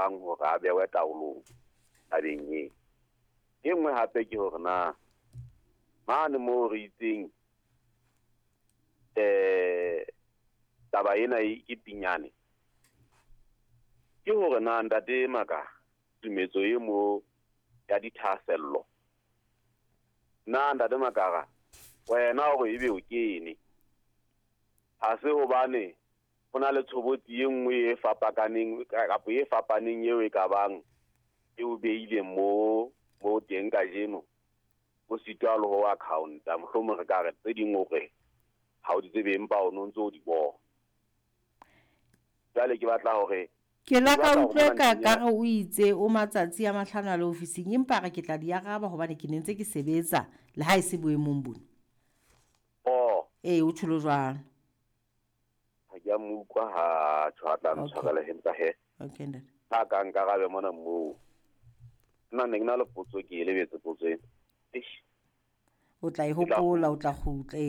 lokang hore a bewe taolong tabeng e nngwe hape ke hore na mane mo re itseng taba ena e pinyane ke hore na ntate maka tumetso e mo ya dithasello na ntate makara wena hore ebe o kene ha se hobane hona le tshobotsi e nngwe e fapakaneng kapo e fapaneng eo e kabang e o beile mo teng ka jeno o sitwa le ho account mohlomong re ka re tse ding hore ha o di tsebe empa o nontse o di bona jale ke batla hore ke la ka utlwe ka re o itse o matsatsi a mahlano a le ofising empa re ke tla di araba hobane ke nentse ke sebetsa le ha e se boemong bona o tsholo jwang ha ke mo kwa ha tshwatla ntshwara hempa he okay ntate ha ka nkarabe mona mo nna ne ke na le potso ke lebetse potso e o tla e hopola o tla khutla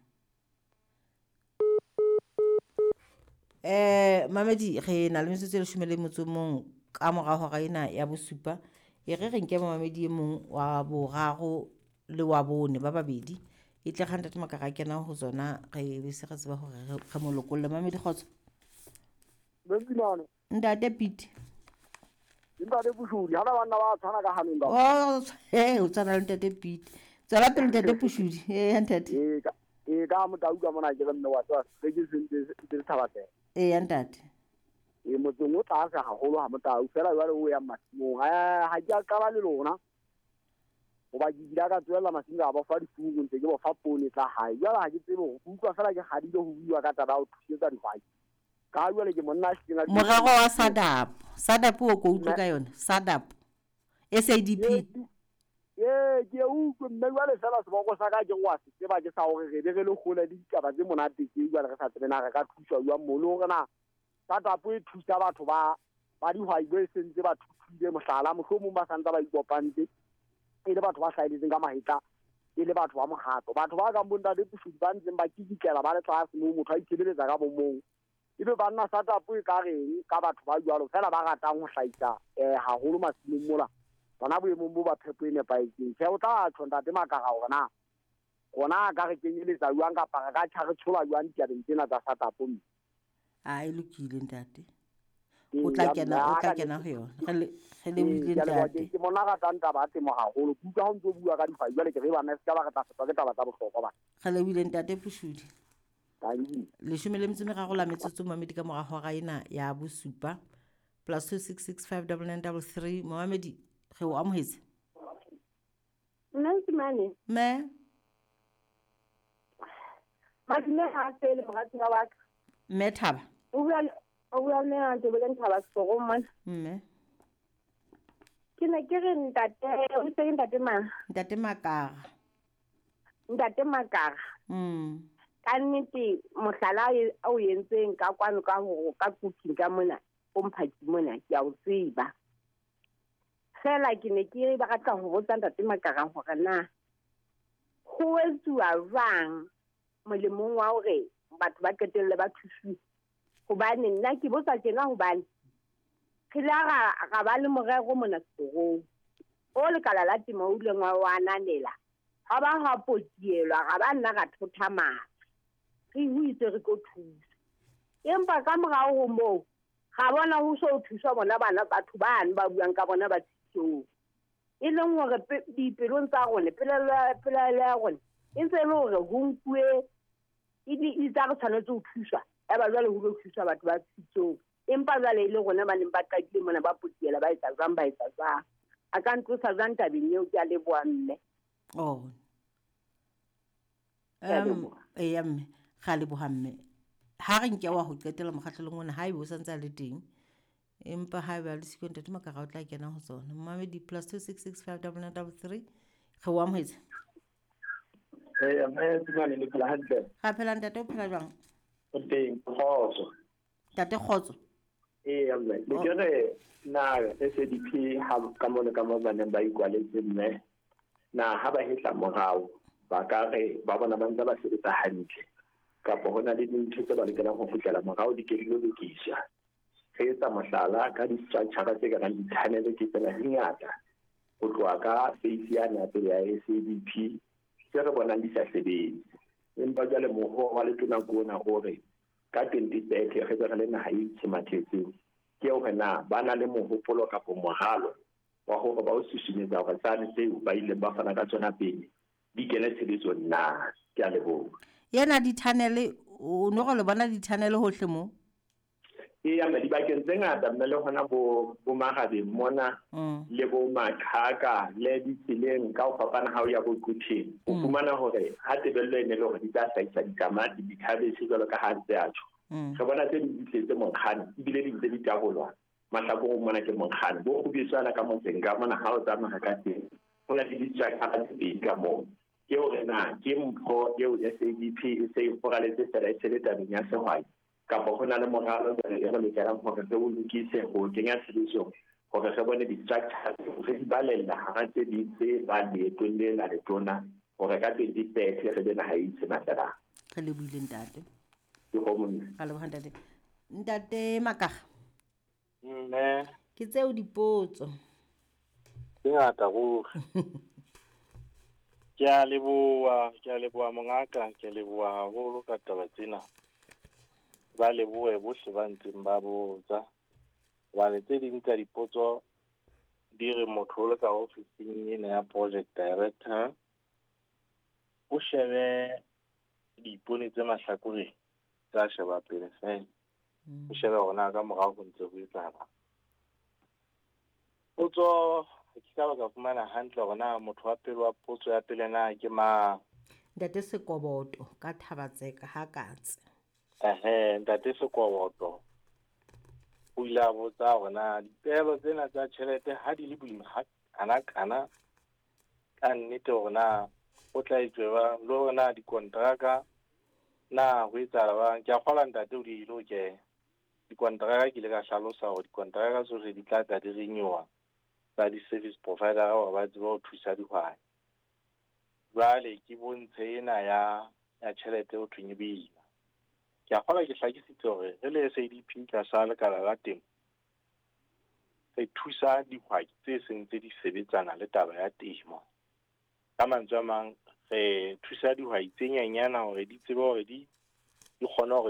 Mamedi re na le metsotso e 11 ka mora hora ena ya bosupa e re nke Mamedi e mong wa boraro le wa bone ba babedi e tle ga ntate makara kena ho zona re be se re tseba hore re mo lokolle Mamedi khotso Benzinane ntate Pete ntate Bushudi hana bana ba tshwana ka hanong o tsana le ntate Pete tsala pele ntate Bushudi ntate ka mo tauka mona ke nne wa tswa se ke se thabate ntate motsong o tla sa haholo ha motau fela jwale o ya masimong ha ke a qala le lona o ba dira ka tswela masinga a ba fa difugu ntse ke ba fa pone tla hae jwale ha ke tsebe go utlwa fela ke gadile go buiwa ka taba o thusetsa dihwai ka jwale ke monna shinga morero wa sadap o go utlwa ka yona sadap SADP ke utlwe mme jwale fela seboko sa ka ke ngwa se tseba ke sa hore re be re le gole di ditaba tse monate ke jwale re sa tsena re ka thusa jwa molo gore na sadap e thusa batho ba dihwai ba sentse ba thuthile mohlala mohlomong ba santsa ba ikopantse e le batho ba hlaeletseng ka mahetla e le batho ba mogato batho ba ka mbonta le Bushudi ba ntseng ba kikikela ba le tlase mo motho a itshebeletsa ka bomong ebe ba nna sadap e ka reng ka batho ba jwalo fela ba ratang ho hlaisa haholo masimong mola bona boemong bo ba phepo e nepaetseng ke o tla tshwa ntate makara hore na gona ka re kenyeletsa jwang kapa re ka tshware tshola jwang ditabeng tsena tsa sadap mme e lokile ntate o tla kena ho yona re le buile ntate ke mona ga tanta ba temo haholo kuka ho ntse bua ka difai jwale ke re bana se ka ba re tla fetwa ke taba tsa bohlokwa ba re le buile ntate Bushudi le shumele metsomega go la metsotso Mamedi ka mora hora ena ya bosupa +2665993 Mamedi ge o amohetse nna ke mane me madile ha sele mogati wa ka me Thaba o bua ne a tebe le Thaba Sego man mme ke ne ke re ntate o se ntate Makara ka nnete mohlala o yentseng ka kwano ka go ka cooking ka mona o mphaki mona ke a o tseba fela ke ne ke ba ka go botsa ntate Makara gore na go etsuwa jwang molemong wa hore batho ba ketelle ba thuswe gobane nna ke botsa tjena gobane ke la ga ba le morero mona Segong o le kala la timo o lengwa wa ananela ga ba ha potielwa ga ba nna ga thothamaka re itse re go thusa empa ka morao go mo ga bona ho so thusa bona bana batho bana ba buang ka bona ba tsitso e leng hore dipelong tsa gone pela ya gone e ntse le hore go nkwe e tsa go tshwanetse ho thusa ya ba jwale ho thusa batho ba tsitso empa jwale ile gona ba neng ba qadile mona ba potiela ba etsa jwang a ka ntlosa jwang tabeng eo ke a leboa mme mme ga leboga mme ha re nke wa go qetela mokgatlhelong ona ha e bo santse a le teng empa ha ba le siko ntate Makara o tla kena ho tsona Mamedi +2665993 ge wa mohetsa mme tsane le phela hantle ga phela ntate o phela jwang o teng khotso tate Khotso mme le kere na SADP ha ka mona ka mo bana ba ikwaletse mme na ha ba hetla morao ba ka re ba bona ba ntse ba sebetsa hantle kapo hona le dintho tse ba lekelang ho fitlela morao di ke dilo lokisha re etsa mohlala ka di-structure tse ka rang di-tunnel ke tsena di ngata go tloa ka phase yana pele ya SADP tse re bonang di sa sebetse empa jale moho wa letona kona gore ka 2030 re tsere le naha e tshimathetseng ke hore na ba na le mohopolo kapo mohalo wa gore ba o susumetsa gore tsane tseo ba ile ba fana ka tsona pele di kene tshebetsong na ke a leboha yena di-tunnel o no go le bona di-tunnel hohle mo ya me di bakeng tse ngata mme le hona bo magabe mona le bo makhaka le ditseleng ka o fapana ha o ya go kutheng o fumana hore ha tebello ene le hore di tla hlaisa ditamati di-cabbage jalo ka ha ntse a tjho re bona tse di tletse monkgane ebile di ntse di tabolwa mahlakoreng mona ke monkgane bo go bietswana ka motseng ka mona ha o tsamaya ka teng go na le di-structure tse pedi ka moo ke hore na ke mpho eo SADP e se e foraletse fela e tshele tabeng ya sehwai kapa go na le moralo e re lokelang gore re o lokise go kenya tshebetsong gore re bone di-structure re di balella hara tse ding tse ba leetong le la letona gore ka 2030 re be naha e itshematlelang re lebohile ntate ke go monna ga leboga ntate Makaga mme ke tseo dipotso ke ngata ruri ke a leboha mongaka ke a leboha haholo ka taba tsena ba lebohe bohle ba ntseng ba botsa hobane tse ding tsa dipotso di re motho o le ka ofising ena ya project director o shebe diipone tse mahlakoreng tsa sheba pele fela o shebe gona ka morao go ntse go etsahala potso ke ka baka fumana hantle gona motho wa pele wa potso ya pele na ke mang ntate Sekoboto ka Thabatseka ha katse ntate Sekoboto o ile a botsa gona dipehelo tsena tsa tšhelete ha di le boima kana ka nnete gona o tla etswa le gona dikontraka na go etsahala ba ke a kgola ntate o di ile o ke dikontraka ke ile ka hlalosa gore dikontraka tsohle di tla tla di renyowa tsa di-service provider gore ba tsebe go thusa dihwai jwale ke bontshe ena ya tšhelete o thweng e boima ke a kgola ke hlakisitse gore re le SADP ka sa lekala la temo re thusa dihwai tse seng tse di sebetsana le taba ya temo ka mantswe a mang re thusa dihwai tse nyanyana gore di tsebe gore di kgone gore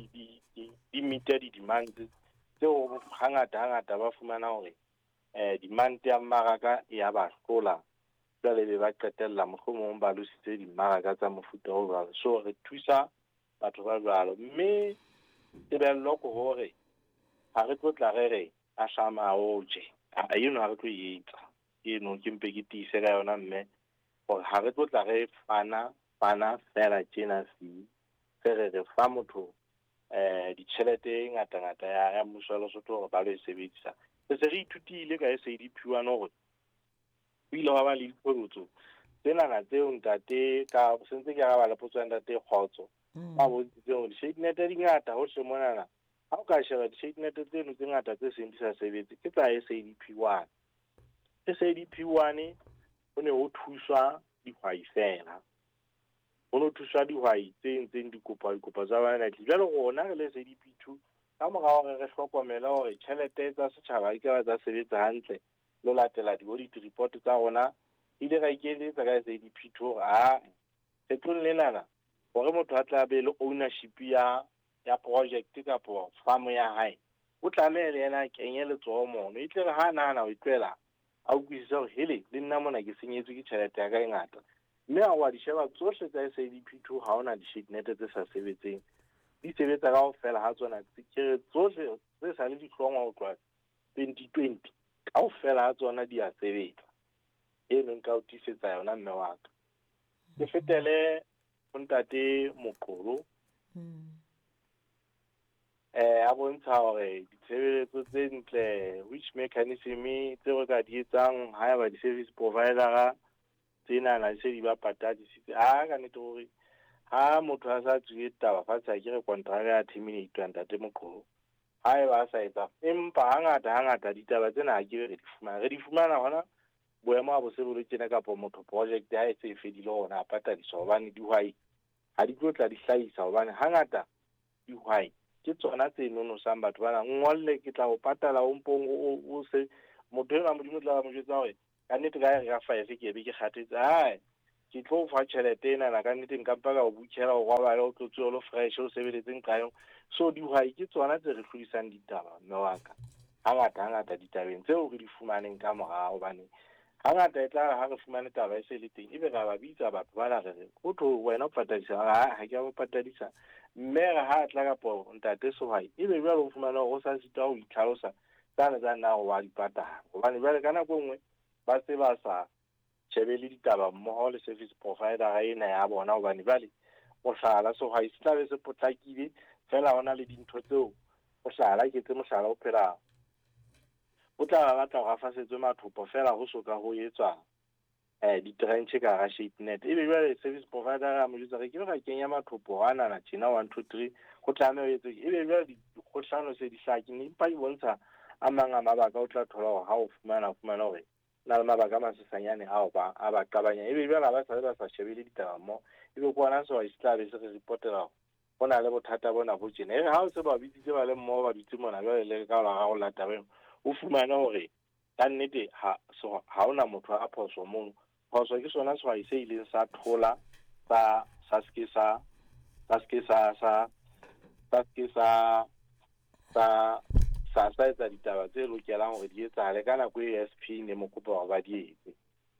di meet di-demands tseo hangata ba fumana gore demand ya mmaraka ya ba hlola jwale be ba qetella mohlomong ba lositse dimmaraka tsa mofuta o jwalo so re thusa batho ba jwalo mme tebello ko hore ha re tlo tla re a shama oje eno ha re tlo etsa eno ke mpe ke tiise ka yona mme gore ha re tlo tla re fana fela tjena se re fa motho ditšhelete ngata ya mmuso wa Lesotho gore ba lo e sebedisa se re ithutile ka SADP 1 gore o ile wa ba le dipotso tsenana tseo ntate ka sentse ke araba le potso ya ntate Kgotso ba bontse gore di-shade net di ngata hohle monana ha o ka sheba di-shade net tseno tse ngata tse seng di sa sebetse ke tsa SADP 1 SADP 1 o ne ho thuswa dihwai fela ho no thuswa dihwai tse ntseng dikopa tsa bana jwale rona re le SADP 2 ka morao re hlokomela hore tšhelete tsa setjhaba e ka tsa sebetsa hantle lo latela di-audit report tsa rona ile ga ikeletsa ka SADP 2 gore setlong lenana gore motho a tla be le ownership ya project kapo farm ya hae o tlameha le yena kenye letsoho mono e tle re ha nahana o itlela a utlwisisa gore hele le nna mona ke senyetswe ke tšhelete ya ka e ngata mme a wa di sheba tsohle tsa SADP 2 ha ona di-shade net tse sa sebetseng di sebetsa ka go fela ha tsona ke tsohle tse sa le dihlongwa go tloa 2020 ka go fela ha tsona di a sebetsa eno nka o tisetsa yona mme wa ka ke fetele go ntate Moqolo a bontsha gore ditshebeletso tse ntle which mechanism tse re ka di etsang ha eba di-service provider tsena na se di ba patadisitse ka nnete gore ha motho a sa tswe taba fatshe a ke re kontraka ya terminate ntate Moqolo ha eba a sa etsa empa hangata ditaba tsena ha ke re di fumana hona boemo a bosebolo tjena kapo motho project ya e fedile gona a patadiswa hobane dihwai ha di tlo tla di hlahisa hobane hangata dihwai ke tsona tse nonosang batho bana ngolle ke tla o patala o mpong o se motho ena modimo tla mo jwetsa hore ka nnete ka ga 5 ke be ke kgathetse hai ke tlo fa tšhelete ena ka nnete nka mpa ka o butšhela o robala o tlotswe o lo fresh o sebeletseng qayo so dihwai ke tsona tse re hlodisang ditaba mme wa ka hangata ditabeng tseo re di fumaneng ka morao hobane hangata e tla ha re fumane taba e se le teng ebe ra ba bitsa batho ba la re go tlo wena o patadisa ha ke a go patadisa mme re ha tla ka po ntate sehwai ebe jwale o fumana go sa sita go itlhalosa tsane tsa nna go wa dipatala gobane jwale ka nako nngwe ba se ba sa shebele ditaba mmogo le service provider ga ena ya bona gobane jwale mohlala sehwai se tlabe se potlakile fela gona le dintho tseo mohlala ke tse mohlala o phela o tla batla go gafasetswe mathopo fela go soka go etswa di-trench ka ga shape net ebe jwale service provider ga mo jwetsa re ke ga kenya mathopo a nana tjena 1 2 3 go tlameha o etse ebe jwale dikgohlano se di hlakile empa di bontsha a mang a mabaka o tla thola gore ga o fumana gore na le mabaka a masesanyane ao a ba qabanya ebe jwale ba sa shebele ditaba mo ebe kona sehwai se tlabe se re reportela go na le bothata bona bo tjena ere ga o se ba bitsitse ba le mmogo ba dutse mona jwale le ka la ga go lata beno o fumana gore ka nnete ha ona motho a phoso mono phoso ke sona sehwai se ileng sa thola sa etsa ditaba tse lokelang gore di etsale ka nako e SP ne mo kopa gore ba di etse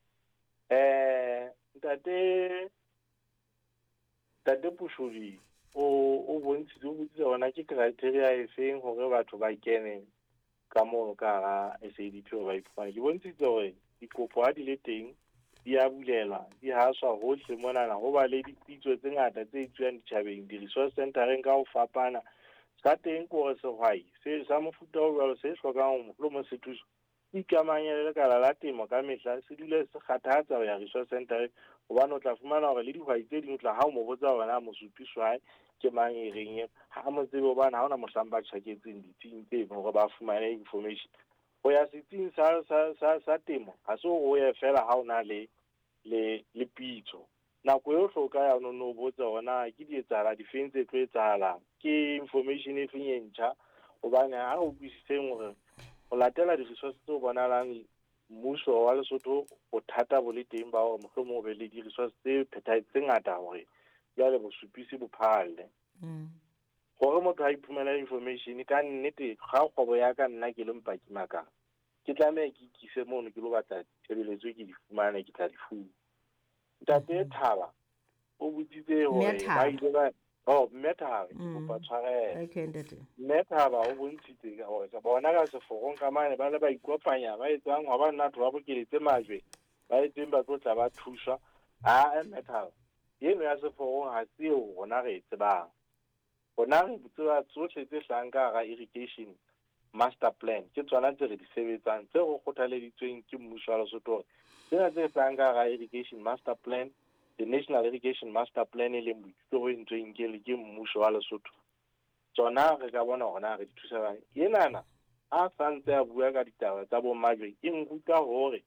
ntate Pushodi o bontshitse bona ke criteria e feng gore batho ba kene ka moo ka ga SADP ba iphumane ke bontshitse gore dikopo ha di le teng di a bulelwa di haswa hohle monana go ba le dipitso tse ngata tse itsuang ditjhabeng di-resource centereng ka go fapana sa teng kore sehwai se sa mofuta o jwalo se hlokang go mo se thuso ikamanye le lekala la temo ka mehla se dule se kgathatsa go ya resource centereng gobane o tla fumana gore le dihwai tse ding o tla ha o mo botsa gona mosupi sehwai ke mang e reng ha mo tsebe hobane ha ona mohlang ba tjhaketseng ditsing tse gore ba fumane information go ya setsing sa temo ga se go ye fela ha o na le pitso nako yo hloka ya no botsa gona ke di etsala difeng tse tlo etsahalang ke information e feng e ntjha gobane ha o buisitseng gore go latela di-resource tse bonalang mmuso wa Lesotho bothata bo le teng ba gore mohlomong o be le di-resource tse phethahetse ngata gore jwale bosupisi bo phalalle gore motho ha iphumela information ka nnete ga kgwebo ya ka nna ke le mpaki makang ke tlameha ke ikise mono ke lo batla tshebeletso ke di fumane ke tla di fuma ntate Thaba o botsitse gore ba ile ba mme Thaba ke kopa tshwarelo mme Thaba o bontshitse gore bona ka seforong ka mane ba le ba ikopanya ba etsang wa ba nna batho ba bokeletse majwe ba etseng ba tlo tla ba thuswa mme Thaba eno ya seforong ha se eo gona re tsebang gona re tseba tsohle tse hlang ka ga irrigation master plan ke tsona tse re di sebetsang tse go kgothaleditsweng ke mmuso wa Lesotho tsena tse hlang ka ga irrigation master plan the national irrigation master plan e leng boithuto bo entsweng ke mmuso wa Lesotho tsona re ka bona gona re di thusa bang enana a santse a bua ka ditaba tsa bo majwe e nkuka hore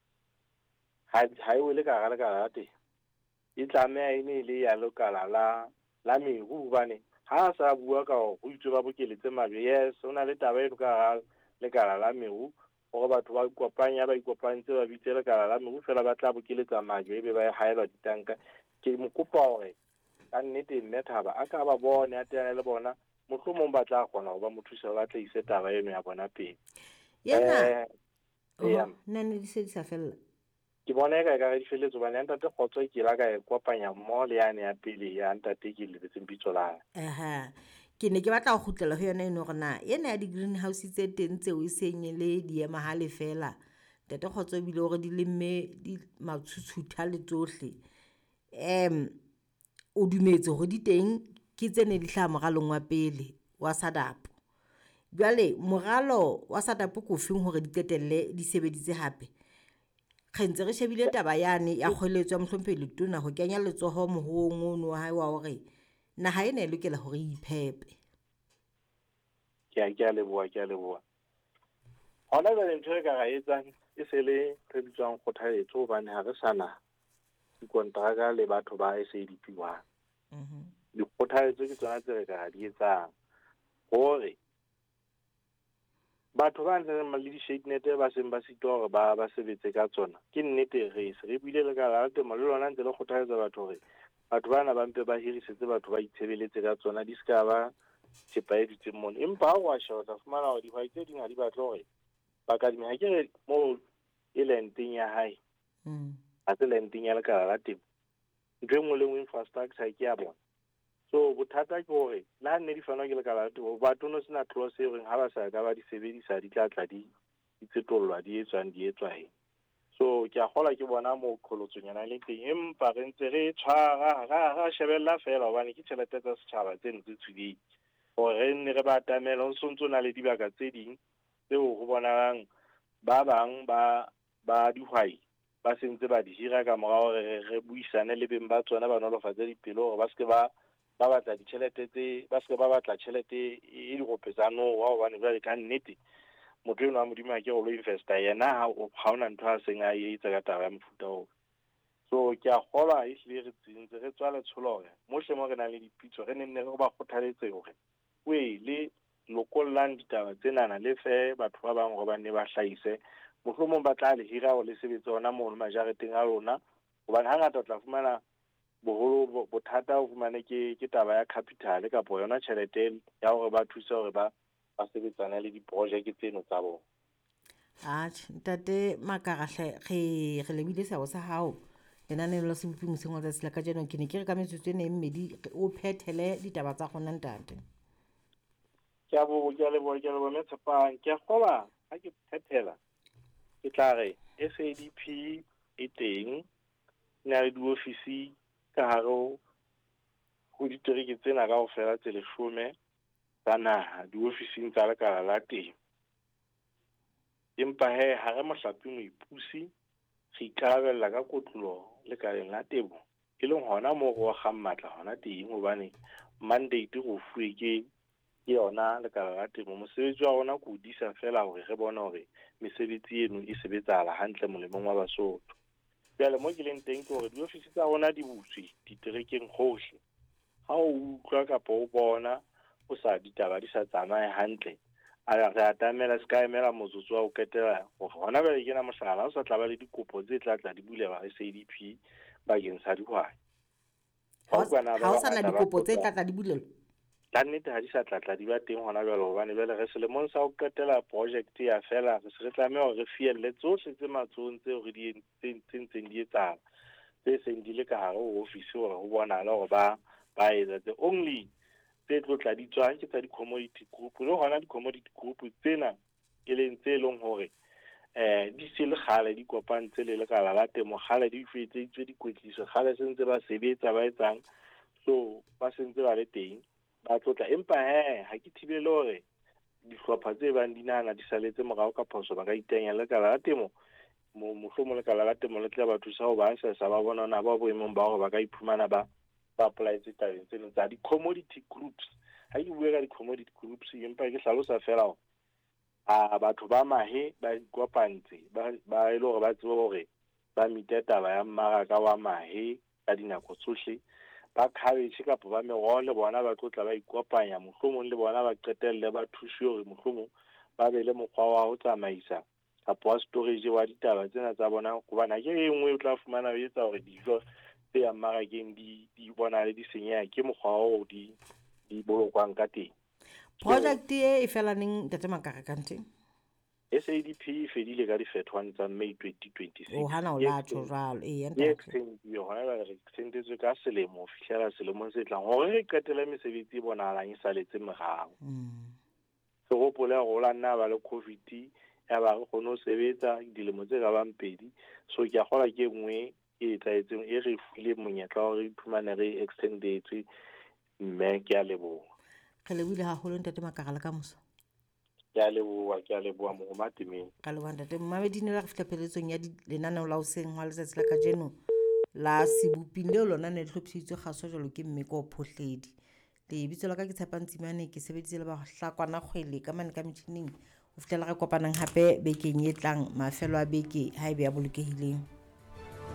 ha e wele ka ga lekala la teng e tlameha e ne le ya lekala la meru hobane ha sa bua ka go itse ba bokeletse majwe yes o na le taba e ka ga lekala la meru gore batho ba ikopantse ba bitse lekala la meru fela ba tla bokeletsa majwe ebe ba haelwa ditanka ke mo kopa gore ka nnete mme Thaba a ka ba bone a teane le bona mohlomong ba tla kgona go ba mo thusa ba tla ise taba eno ya bona pele nne di se di sa fella ke bona e ka re di feletse hobane ntate Kgotso ke la ka e kopanya mmogo le yane ya pele ya ntate ke lebetseng pitso la ke ne ke batla go khutlela go yona eno gore na ena ya di-greenhouse tse teng tseo e senye le diema ha le fela ntate Kgotso bile gore di lemme di matshutshutha le tsohle o dumetse gore di teng ke tsene di hlaha moralong wa pele wa SADAP jwale moralo wa SADAP ko feng gore di qetelle di sebeditse hape khentse re shebile taba yane ya kgoletswa mohlomphele tona go kenya letsoho mohoong ono wa hae wa hore naha ena e lokela hore iphepe ke a leboa hona jwale ntho e ka ga etsang e se le re bitswang kgothaletso hobane ha re sana dikontraka le batho ba SADP1 dikgothaletso ke tsona tse re ka di etsang gore batho ba ntseng le di-shade net ba seng ba sitwa gore ba sebetse ka tsona ke nnete re buile lekala la temo le lona ntse le kgothaletsa batho gore batho bana ba mpe ba hirisetse batho ba itshebeletse ka tsona di ska ba thepa e dutseng mono empa ha wa shota fumana gore dihwai tse ding ha di batle gore ba kadime ha ke re mo e lenteng ya hae ha se lenteng ya lekala la temo ntho e nngwe le nngwe infrastructure ke ya bona so bothata ke gore le ha nne di fanwa ke lekala la temo batho no sena clause e goreng ha ba sa ka ba di sebedisa di tla tla di tsetolwa di etswa heng so ke a gola ke bona mo kholotsonyana le teng empa re ntse re tshwara ra shebella fela hobane ke tšhelete tsa setšhaba tse ntse tshweding gore re nne re ba atamela ho sontso na le dibaka tse ding tseo go bonalang ba bang ba dihwai ba sentse ba di hira ka mora gore re buisane le beng ba tsona ba nolofatsa dipelo gore ba seke ba batla ditšhelete tse ba seke ba batla tšhelete e digopetsano wa gobane jwale ka nnete motho eno wa modimo a ke go lo investa yena ga ona ntho a seng a etsa ka taba ya mofuta oo so ke a gola ehlile re tsentse re tswa letsholo gore mohle mo re nang le dipitso re nenne re ba kgothaletse gore le lokollang ditaba tsenana le fe batho ba bang gore ba ne ba hlahise mohlomong ba tla le hira go le sebetse ona mono majareteng a lona gobane hangata o tla fumana boholo bothata o fumane ke taba ya capital kapo yona tšhelete ya gore ba thusa gore ba sebetsana le diprojeke tseno tsa bona. Ntate Makarahle re lebile seabo sa hao lenaneng la seboping sengwe tsatsi la ka jeno ke ne ke re ka metsotso ene mmedi o phethele ditaba tsa gona ntate. Ke a leboha Metshepang ke a gola ha ke phethela ke tla re SADP e teng na le diofisi ka hare go ditereke tsena ka go fela tse 10 tsa naha diofising tsa lekala la teng empa ha re mohlapi moipusi re ikarabella ka kotlo lekaleng la temo e leng hona mo go gang matla hona teng hobane mandate go fuwe ke yona lekala la temo mosebetsi wa rona ko disa fela hore re bone hore mesebetsi eno e sebetsala hantle molemong wa Basotho. Jale mo ke leng teng ke hore diofisi tsa rona di butswe diterekeng hohle ha o utlwa kapa o bona o sa ditaba di sa tsamaye hantle re atamela ska emela motsotso wa o ketela gore hona ba ikena mohlala o sa tla ba le dikopo tse tla di bulela SADP bakeng sa dihwai ha o sa na dikopo tse tla di bulelwa la nnete ha di sa tla di ba teng hona jwale hobane jwale re selemong sa ho qetela project ya fela re se re tlameha hore re fielle tsohle tse matsong tseo re di ntseng di etsang tse seng di le ka hare ho ofisi hore ho bonala hore ba etsa the only tse tlo tla di tswa ke tsa di-commodity group le hona di-commodity group tsena e leng tse leng hore di se le gale di kopantse le lekala la temo gale di fetseditswe dikwetliso gale sentse ba sebetsa ba etsang so ba sentse ba le teng ba tlotla empa ha ke thibele hore dihlopha tse bang di nahana di saletse morao ka phoso ba ka itenya lekala la temo mohlomong lekala la temo le tla ba thusa ho ba sa ba bona na ba boemong ba hore ba ka iphumana ba apply tabeng tseno tsa di-commodity groups ha ke bua ka di-commodity groups empa ke hlalosa fela batho ba mahe ba kopantse ba ile hore ba tsebe hore ba mite taba ya mmaraka wa mahe ka dinako tsohle ba cabbage kapa ba meroho le bona ba tlotla ba ikopanya mohlomong le bona ba qetelle ba thuswe hore mohlomong ba be le mokgwa wa ho tsamaisa kapa wa storage wa ditaba tsena tsa bona hobane ha ke e nngwe o tla fumana o etsa hore dijo tse ya mmarakeng di bona le di senyeha ke mokgwa o di bolokwang ka teng. Project e fela neng Ntate Makarakante? SADP e fedile ka di-31 tsa May 2026. Hana o latho jwalo re extendetswe ka selemo ho fihlela selemong se tlang hore re qetele mesebetsi e bonahalang e saletse morao. Se gopole go la nna ba le COVID ya ba re kgone ho sebetsa dilemo tse ka bang 2 so ke a gola ke nngwe e etsahetseng e re file monyetla hore iphumane re extendetswe mme ke a leboha. Re lebile haholo Ntate Makarala ka moso. Ke a leboha mo matemeng. Ka leboha Ntate Mmamedine la re fihla pheletsong ya lenaneo la hoseng wa letsatsi la kajeno la seboping leo lona ne le hlophisitswe kgaso jalo ke Mmeko Phohledi. Lebitso la ka ke Tshepantzimane ke sebeditse le ba hlakwana kgwele ka mane ka metjhining ho fihlela re kopanang hape bekeng e tlang mafelo a beke ha ebe ya bolokehileng.